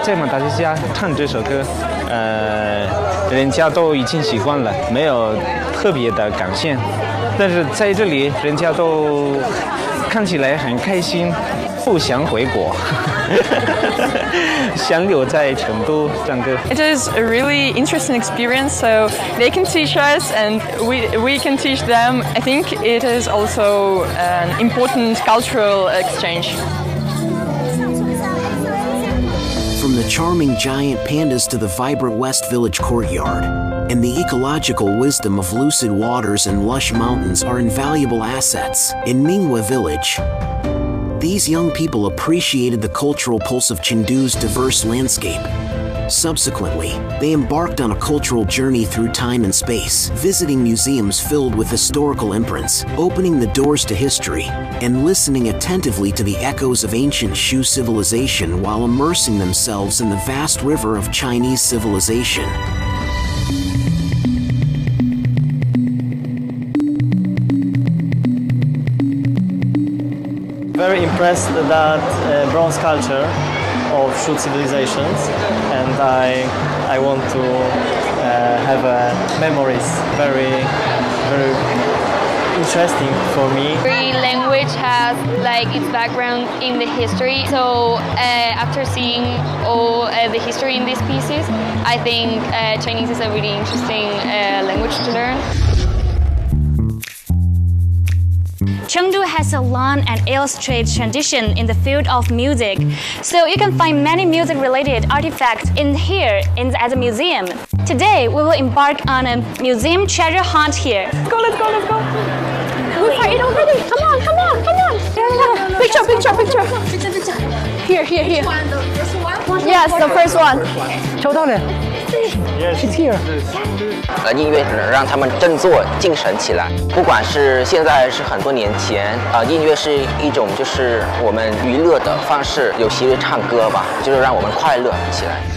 在马达加斯加唱这首歌，人家都已经习惯了，没有特别的感谢。但是在这里，人家都看起来很开心，不想回国，想留在成都唱歌。 It is a really interesting experience, so they can teach us and we can teach them. I think it is also an important cultural exchange. From the charming giant pandas to the vibrant West Village courtyard, and the ecological wisdom of lucid waters and lush mountains are invaluable assets in Minghua Village. These young people appreciated the cultural pulse of Chengdu's diverse landscape. Subsequently, they embarked on a cultural journey through time and space, visiting museums filled with historical imprints, opening the doors to history, and listening attentively to the echoes of ancient Shu civilization while immersing themselves in the vast river of Chinese civilization. Very impressed that bronze culture of Shu civilizations, and I want to have memories very interesting for me. Every language has like its background in the history, so after seeing all the history in these pieces, I think Chinese is a really interesting language to learn. Chengdu has a long and illustrated tradition in the field of music, so you can find many music-related artifacts at the museum. Today, we will embark on a museum treasure hunt here. Let's go! We find it already! Come on! Yeah. Picture! Here. Yes, the first one. 收到了。It's here. 音乐能让他们振作精神起来，不管是现在是很多年前，音乐是一种就是我们娱乐的方式，有些人唱歌吧，就是让我们快乐起来。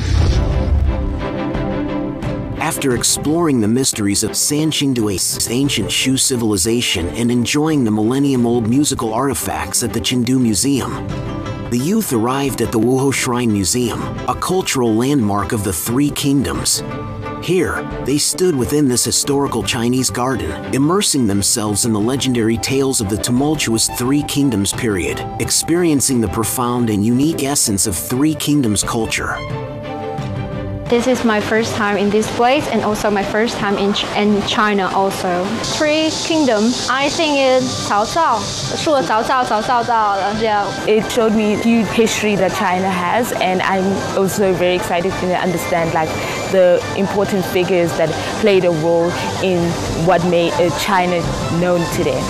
After exploring the mysteries of Sanqingdu's ancient Shu civilization and enjoying the millennium-old musical artifacts at the Chengdu Museum, the youth arrived at the Wuhou Shrine Museum, a cultural landmark of the Three Kingdoms. Here, they stood within this historical Chinese garden, immersing themselves in the legendary tales of the tumultuous Three Kingdoms period, experiencing the profound and unique essence of Three Kingdoms culture. This is my first time in this place and also my first time in China also. Three Kingdoms, I think it's Cao Cao. 说早早到了这样. It showed me huge history that China has, and I'm also very excited to understand like the important figures that played a role in what made China known today.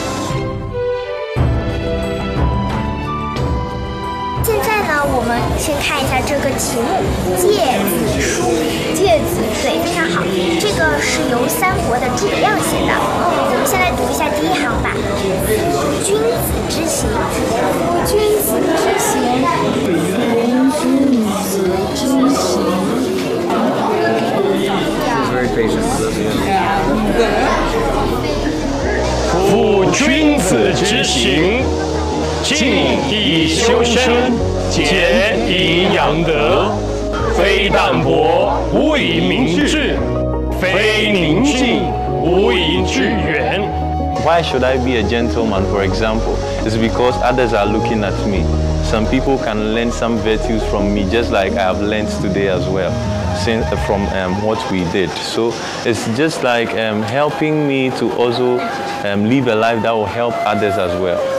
现在呢，我们先看一下这个题目《诫子书》。诫子，对，非常好。这个是由三国的诸葛亮写的。我们先来读一下第一行吧。君子之行，君子之行，君子之行。 Very patient. 夫君子之行，静以修身，俭以养德，非淡泊，无以明志，非宁静，无以致远。 Why should I be a gentleman, for example? It's because others are looking at me. Some people can learn some virtues from me, just like I have learned today as well, from what we did. So it's just like helping me to also live a life that will help others as well.